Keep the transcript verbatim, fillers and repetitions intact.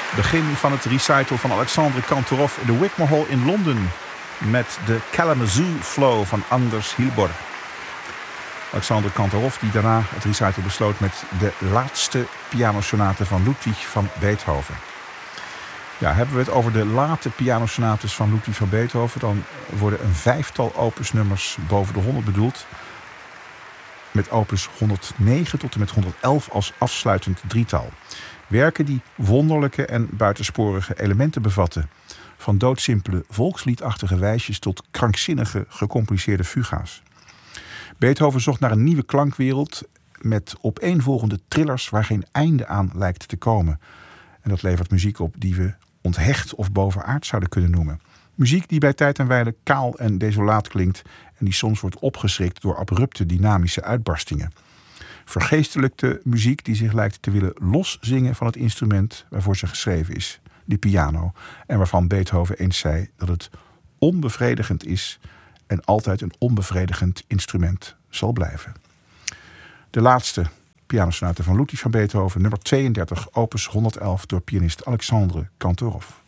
Begin van het recital van Alexandre Kantorov in de Wigmore Hall in Londen met de Kalamazoo Flow van Anders Hilbor. Alexandre Kantorov die daarna het recital besloot met de laatste pianosonate van Ludwig van Beethoven. Ja, hebben we het over de late pianosonates van Ludwig van Beethoven, dan worden een vijftal opusnummers boven de honderd bedoeld, met opus honderdnegen tot en met honderd-elf als afsluitend drietal. Werken die wonderlijke en buitensporige elementen bevatten, van doodsimpele volksliedachtige wijsjes tot krankzinnige gecompliceerde fuga's. Beethoven zocht naar een nieuwe klankwereld met opeenvolgende trillers waar geen einde aan lijkt te komen. En dat levert muziek op die we onthecht of bovenaard zouden kunnen noemen. Muziek die bij tijd en wijle kaal en desolaat klinkt en die soms wordt opgeschrikt door abrupte dynamische uitbarstingen. Vergeestelijkte muziek die zich lijkt te willen loszingen van het instrument waarvoor ze geschreven is, die piano, en waarvan Beethoven eens zei dat het onbevredigend is en altijd een onbevredigend instrument zal blijven. De laatste pianosonate van Ludwig van Beethoven, nummer tweeëndertig, opus honderd-elf, door pianist Alexandre Kantorov.